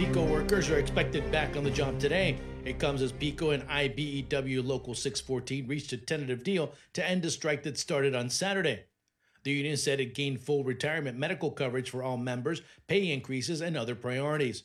PECO workers are expected back on the job today. It comes as PECO and IBEW Local 614 reached a tentative deal to end a strike that started on Saturday. The union said it gained full retirement medical coverage for all members, pay increases, and other priorities.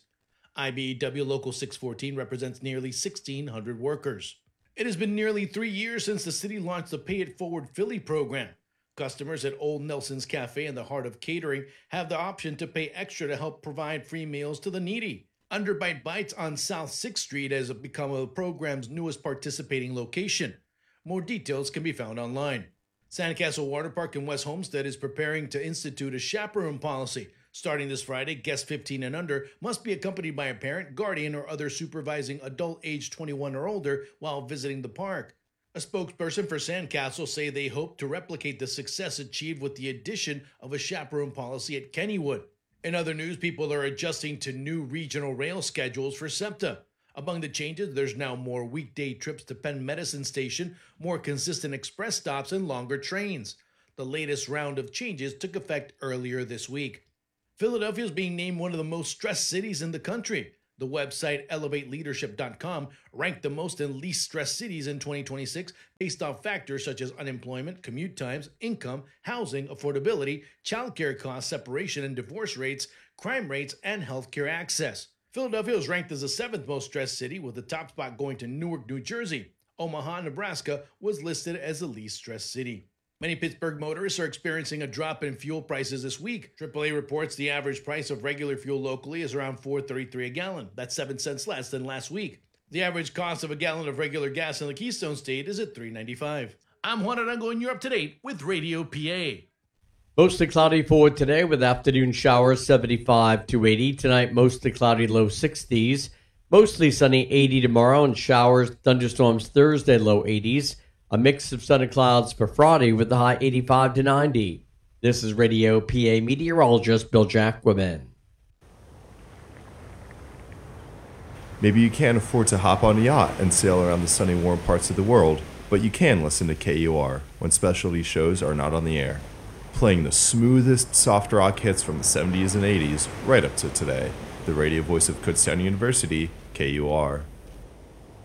IBEW Local 614 represents nearly 1,600 workers. It has been nearly 3 years since the city launched the Pay It Forward Philly program. Customers at Old Nelson's Cafe in the heart of catering have the option to pay extra to help provide free meals to the needy. Underbite Bites on South 6th Street has become the program's newest participating location. More details can be found online. Sandcastle Water Park in West Homestead is preparing to institute a chaperone policy. Starting this Friday, guests 15 and under must be accompanied by a parent, guardian, or other supervising adult aged 21 or older while visiting the park. A spokesperson for Sandcastle say they hope to replicate the success achieved with the addition of a chaperone policy at Kennywood. In other news, people are adjusting to new regional rail schedules for SEPTA. Among the changes, there's now more weekday trips to Penn Medicine Station, more consistent express stops, and longer trains. The latest round of changes took effect earlier this week. Philadelphia is being named one of the most stressed cities in the country. The website ElevateLeadership.com ranked the most and least stressed cities in 2026 based off factors such as unemployment, commute times, income, housing, affordability, childcare costs, separation and divorce rates, crime rates, and healthcare access. Philadelphia is ranked as the 7th most stressed city, with the top spot going to Newark, New Jersey. Omaha, Nebraska was listed as the least stressed city. Many Pittsburgh motorists are experiencing a drop in fuel prices this week. AAA reports the average price of regular fuel locally is around $4.33 a gallon. That's 7 cents less than last week. The average cost of a gallon of regular gas in the Keystone State is at $3.95. I'm Juan Arango, and you're up to date with Radio PA. Mostly cloudy for today with afternoon showers 75 to 80. Tonight, mostly cloudy, low 60s. Mostly sunny, 80 tomorrow, and showers, thunderstorms Thursday, low 80s. A mix of sun and clouds for Friday with the high 85 to 90. This is Radio PA meteorologist Bill Jacquemin. Maybe you can't afford to hop on a yacht and sail around the sunny, warm parts of the world, but you can listen to KUR when specialty shows are not on the air. Playing the smoothest soft rock hits from the 70s and 80s right up to today. The radio voice of Kutztown University, KUR.